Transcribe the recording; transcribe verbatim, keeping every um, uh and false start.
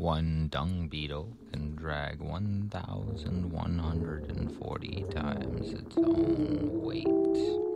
One dung beetle can drag one thousand one hundred forty times its own weight.